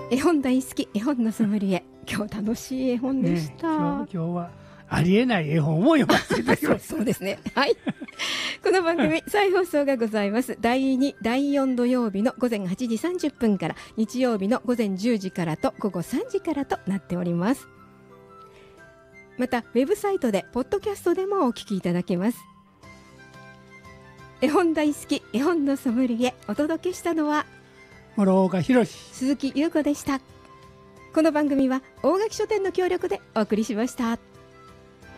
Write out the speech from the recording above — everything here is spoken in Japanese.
絵本大好き絵本のソムリエ、今日楽しい絵本でした。 今日はありえない絵本を読ませていただきました。 そうですね。はい。この番組再放送がございます。第2、第4土曜日の午前8時30分から、日曜日の午前10時からと午後3時からとなっております。またウェブサイトでポッドキャストでもお聞きいただけます。絵本大好き絵本のソムリエ、お届けしたのは諸岡博、 鈴木優子でした。この番組は大垣書店の協力でお送りしました。